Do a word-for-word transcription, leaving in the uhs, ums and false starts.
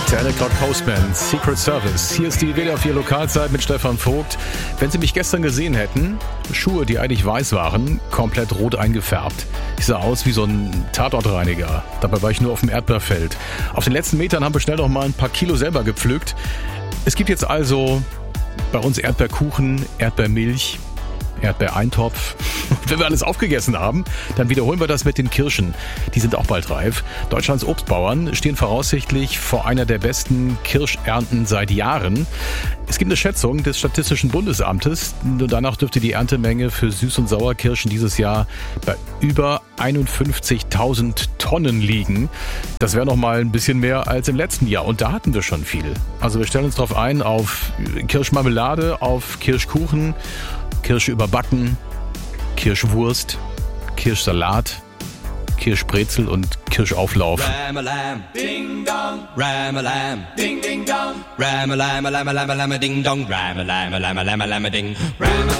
ten o'clock Postman, Secret Service. Hier ist die W D R vier Lokalzeit mit Stefan Vogt. Wenn Sie mich gestern gesehen hätten, Schuhe, die eigentlich weiß waren, komplett rot eingefärbt. Ich sah aus wie so ein Tatortreiniger. Dabei war ich nur auf dem Erdbeerfeld. Auf den letzten Metern haben wir schnell noch mal ein paar Kilo selber gepflückt. Es gibt jetzt also bei uns Erdbeerkuchen, Erdbeermilch, Erdbeereintopf. Wenn wir alles aufgegessen haben, dann wiederholen wir das mit den Kirschen. Die sind auch bald reif. Deutschlands Obstbauern stehen voraussichtlich vor einer der besten Kirschernten seit Jahren. Es gibt eine Schätzung des Statistischen Bundesamtes. Nur danach dürfte die Erntemenge für Süß- und Sauerkirschen dieses Jahr bei über einundfünfzigtausend Tonnen liegen. Das wäre noch mal ein bisschen mehr als im letzten Jahr. Und da hatten wir schon viel. Also wir stellen uns darauf ein, auf Kirschmarmelade, auf Kirschkuchen, Kirsche überbacken, Kirschwurst, Kirschsalat, Kirschbrezel und Kirschauflauf. Ram-a-lam, ding dong, ram-a-lam, ding ding dong, ram-a-lam, lam-a-lam, lam-a-ding dong, ram-a-lam, lam-a-lam, lam-a-ding.